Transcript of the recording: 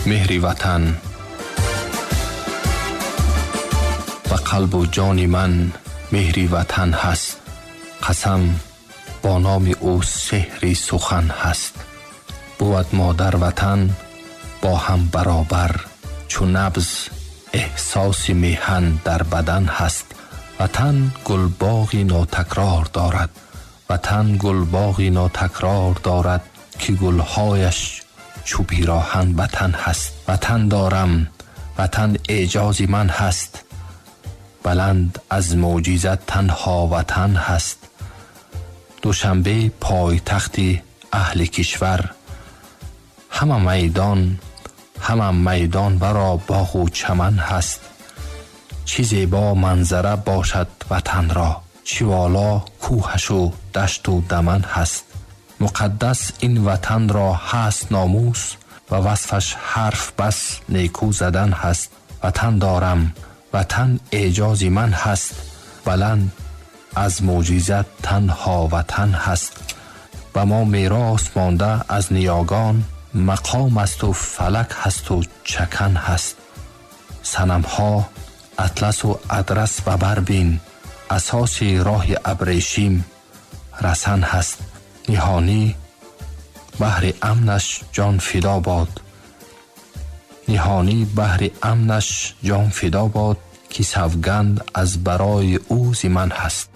مهر وطن. و قلب و جان من مهر وطن هست. قسم با نام او سحری سخن هست. بود مادر وطن با هم برابر، چون نبض احساس میهن در بدن هست. وطن گلباغی ناتکرار دارد، وطن گلباغی ناتکرار دارد که گلهایش چو پیراهن وطن هست. وطن دارم، وطن اعجازی من هست. بلند از معجزت تنها وطن هست. دوشنبه پایتخت اهل کشور، همه میدان ورا باغ و چمن هست. چه زیبا منظره باشد وطن را، چه والا کوهش و دشت و دمن هست. مقدس این وطن را هست ناموس، و وصفش حرف بس نیکو زدن هست. وطن دارم، وطن اعجازی من هست. بلند از معجزت تنها وطن هست. و ما میراث مانده از نیاگان، مقام است و فلک هست و چکن هست. صنمها اطلس و ادرس و بربین، اساس راه ابریشم رسن هست. نهانی بحر امنش جان فدا باد، نهانی بحر امنش جان فدا باد، که سوگند از برای او زمن هست.